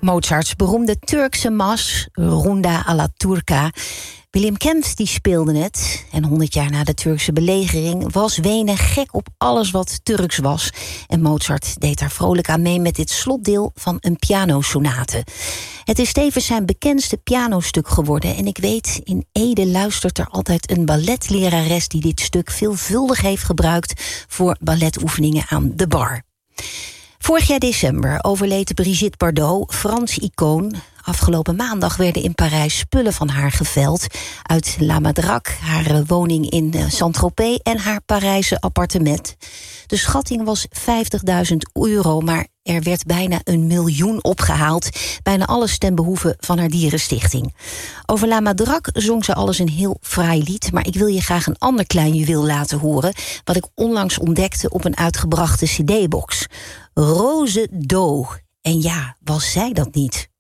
Mozarts beroemde Turkse mas, Runda alla Turca. Willem Kent die speelde het. En 100 jaar na de Turkse belegering was Wenen gek op alles wat Turks was. En Mozart deed daar vrolijk aan mee met dit slotdeel van een pianosonate. Het is tevens zijn bekendste pianostuk geworden. En ik weet, in Ede luistert er altijd een balletlerares die dit stuk veelvuldig heeft gebruikt voor balletoefeningen aan de bar. Vorig jaar december overleed Brigitte Bardot, Frans icoon. Afgelopen maandag werden in Parijs spullen van haar geveld. Uit La Madrague, haar woning in Saint-Tropez en haar Parijse appartement. De schatting was €50.000, maar er werd bijna 1 miljoen opgehaald. Bijna alles ten behoeve van haar dierenstichting. Over La Madrague zong ze alles een heel fraai lied, maar ik wil je graag een ander klein juweel laten horen, wat ik onlangs ontdekte op een uitgebrachte cd-box. Rose d'Eau. En ja, was zij dat niet?